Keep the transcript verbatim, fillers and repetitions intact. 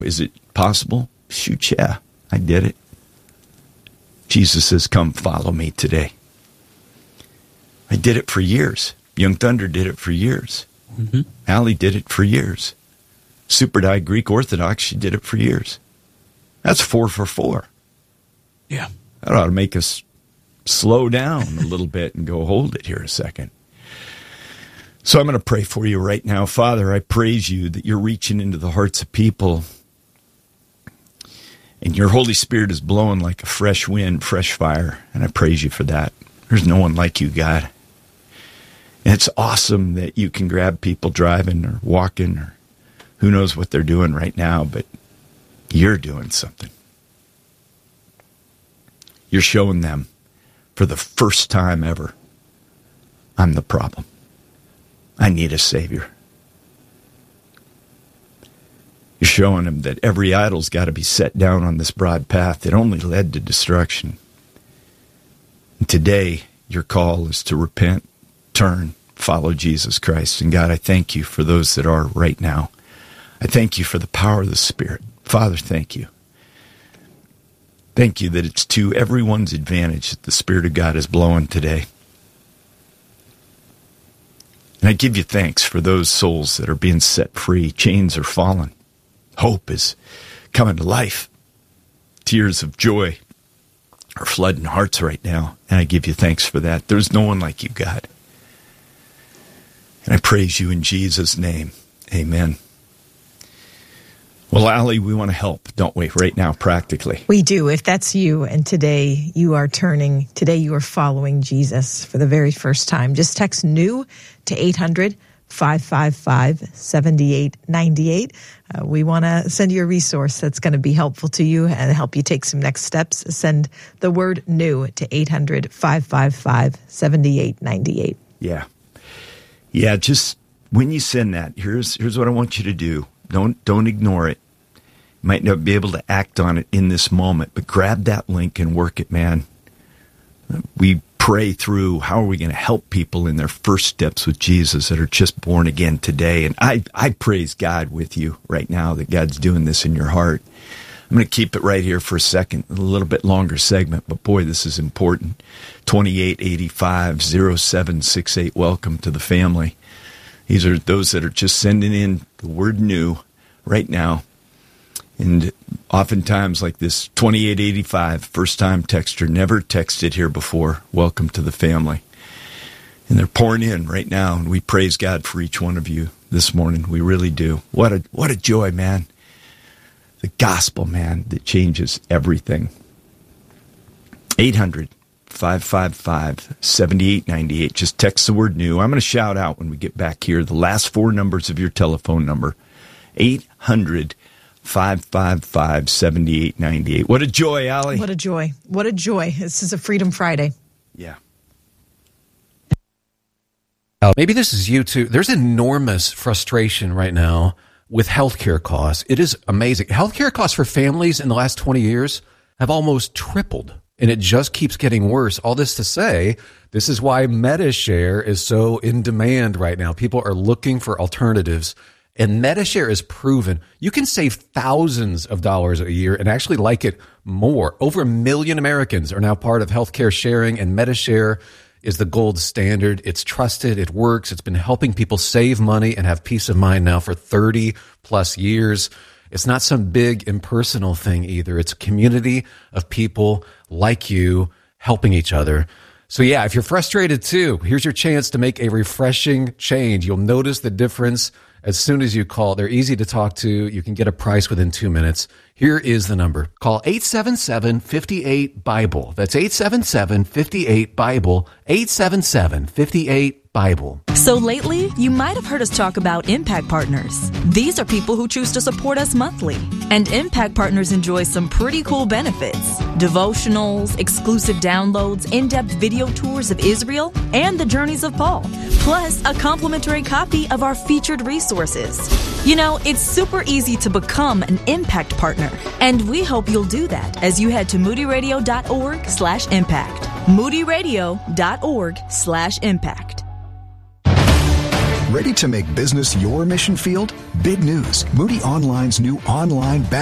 Is it possible? Shoot, yeah, I did it. Jesus says, come follow me today. I did it for years. Young Thunder did it for years. Mm-hmm. Allie did it for years. Super Die Greek Orthodox, she did it for years. That's four for four. Yeah. That ought to make us slow down a little bit and go, hold it here a second. So I'm going to pray for you right now. Father, I praise you that you're reaching into the hearts of people, and your Holy Spirit is blowing like a fresh wind, fresh fire, and I praise you for that. There's no one like you, God. And it's awesome that you can grab people driving or walking or who knows what they're doing right now, but you're doing something. You're showing them for the first time ever, I'm the problem. I need a Savior. You're showing them that every idol's got to be set down on this broad path that only led to destruction. And today, your call is to repent, turn, follow Jesus Christ. And God, I thank you for those that are right now. I thank you for the power of the Spirit. Father, thank you. Thank you that it's to everyone's advantage that the Spirit of God is blowing today. And I give you thanks for those souls that are being set free. Chains are falling. Hope is coming to life. Tears of joy are flooding hearts right now. And I give you thanks for that. There's no one like you, God. And I praise you in Jesus' name. Amen. Well, Allie, we want to help, don't we, right now, practically? We do. If that's you, and today you are turning, today you are following Jesus for the very first time, just text NEW to eight hundred, five five five, seven eight nine eight. Uh, we want to send you a resource that's going to be helpful to you and help you take some next steps. Send the word NEW to eight hundred, five five five, seven eight nine eight. Yeah. Yeah, just when you send that, here's here's what I want you to do. Don't don't ignore it. You might not be able to act on it in this moment, but grab that link and work it, man. We pray through how are we going to help people in their first steps with Jesus that are just born again today. And I, I praise God with you right now that God's doing this in your heart. I'm going to keep it right here for a second, a little bit longer segment, but boy, this is important. twenty-eight eighty-five, oh seven six eight, welcome to the family. These are those that are just sending in the word NEW right now. And oftentimes, like this twenty-eight eighty-five, first-time texter, never texted here before. Welcome to the family. And they're pouring in right now, and we praise God for each one of you this morning. We really do. What a what a joy, man. The gospel, man, that changes everything. eight hundred, five five five, seven eight nine eight. Just text the word NEW. I'm going to shout out when we get back here the last four numbers of your telephone number. eight hundred, five five five, seven eight nine eight. What a joy, Allie. What a joy. What a joy. This is a Freedom Friday. Yeah. Maybe this is you too. There's enormous frustration right now with healthcare costs. It is amazing. Healthcare costs for families in the last twenty years have almost tripled, and it just keeps getting worse. All this to say, this is why MediShare is so in demand right now. People are looking for alternatives, and MediShare is proven you can save thousands of dollars a year and actually like it more. Over a million Americans are now part of healthcare sharing, and MediShare is the gold standard. It's trusted. It works. It's been helping people save money and have peace of mind now for thirty plus years. It's not some big impersonal thing either. It's a community of people like you helping each other. So yeah, if you're frustrated too, here's your chance to make a refreshing change. You'll notice the difference as soon as you call. They're easy to talk to. You can get a price within two minutes. Here is the number. Call eight seven seven, five eight, BIBLE. That's eight seven seven, five eight, BIBLE. eight seven seven, five eight, BIBLE. So lately, you might have heard us talk about Impact Partners. These are people who choose to support us monthly. And Impact Partners enjoy some pretty cool benefits. Devotionals, exclusive downloads, in-depth video tours of Israel, and the journeys of Paul. Plus, a complimentary copy of our featured resources. You know, it's super easy to become an Impact Partner. And we hope you'll do that as you head to moodyradio.org slash impact. moodyradio.org slash impact. Ready to make business your mission field? Big news. Moody Online's new online